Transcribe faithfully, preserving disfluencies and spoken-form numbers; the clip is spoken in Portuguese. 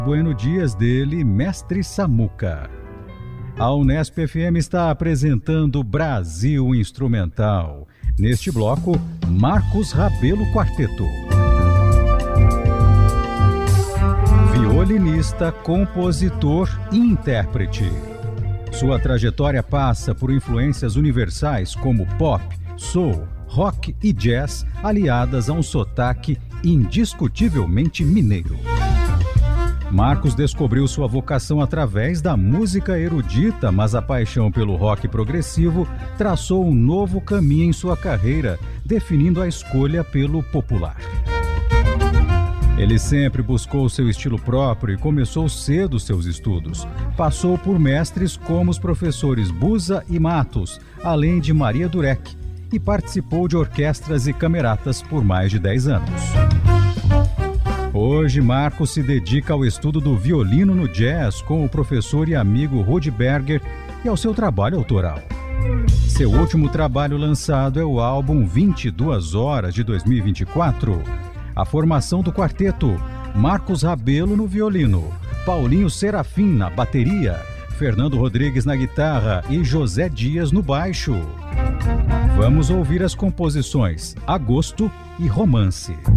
Bueno Dias dele, Mestre Samuca. A Unesp F M está apresentando Brasil Instrumental. Neste bloco, Marcos Rabelo Quarteto. Violinista, compositor e intérprete. Sua trajetória passa por influências universais como pop, soul, rock e jazz, aliadas a um sotaque indiscutivelmente mineiro. Marcos descobriu sua vocação através da música erudita, mas a paixão pelo rock progressivo traçou um novo caminho em sua carreira, definindo a escolha pelo popular. Ele sempre buscou seu estilo próprio e começou cedo seus estudos. Passou por mestres como os professores Busa e Matos, além de Maria Durek, e participou de orquestras e cameratas por mais de dez anos. Hoje, Marcos se dedica ao estudo do violino no jazz com o professor e amigo Rudy Berger e ao seu trabalho autoral. Seu último trabalho lançado é o álbum vinte e duas horas de dois mil e vinte e quatro. A formação do quarteto: Marcos Rabelo no violino, Paulinho Serafim na bateria, Fernando Rodrigues na guitarra e José Dias no baixo. Vamos ouvir as composições Agosto e Romance.